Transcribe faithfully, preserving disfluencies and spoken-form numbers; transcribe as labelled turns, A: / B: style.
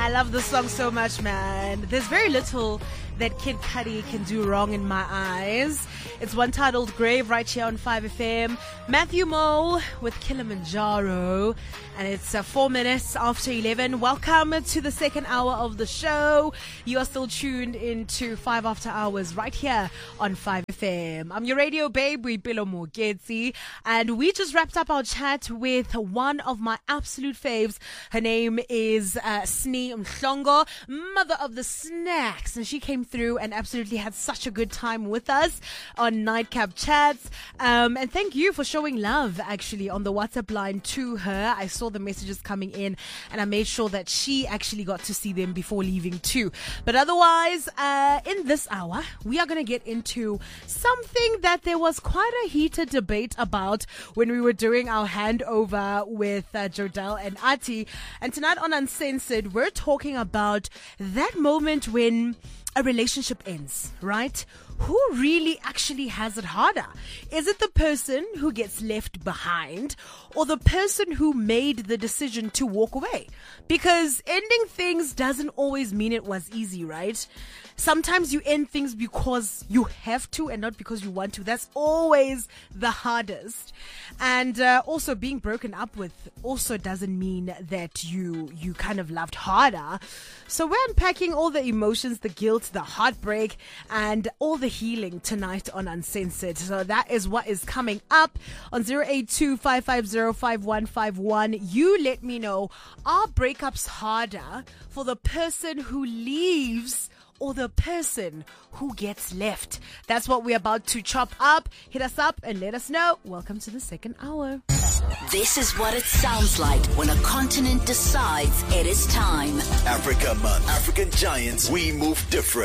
A: I love this song so much, man. There's very little that Kid Cudi can do wrong in my eyes. It's one titled Grave right here on five F M. Matthew Mole with Kilimanjaro. And it's uh, four minutes after eleven. Welcome to the second hour of the show. You are still tuned into five After Hours right here on five F M. I'm your radio babe, Boipelo Mogetsi. And we just wrapped up our chat with one of my absolute faves. Her name is uh, Snee Mhlongo, mother of the snacks. And she came through and absolutely had such a good time with us on Nightcap Chats. Um, and thank you for showing love, actually, on the WhatsApp line to her. I saw the messages coming in and I made sure that she actually got to see them before leaving too. But otherwise, uh, in this hour, we are going to get into something that there was quite a heated debate about when we were doing our handover with uh, Jodelle and Ati. And tonight on Uncensored, we're talking about that moment when a relationship ends, right? Who really actually has it harder? Is it the person who gets left behind or the person who made the decision to walk away? Because ending things doesn't always mean it was easy, right? Sometimes you end things because you have to and not because you want to. That's always the hardest. And uh, also being broken up with also doesn't mean that you you kind of loved harder. So we're unpacking all the emotions, the guilt, the heartbreak, and all the healing tonight on Uncensored. So that is what is coming up on zero eight two, five five zero, five one five one. You let me know, are breakups harder for the person who leaves or the person who gets left? That's what we're about to chop up. Hit us up and let us know. Welcome to the second hour.
B: This is what it sounds like when a continent decides it is time.
C: Africa Month. African Giants, we move different.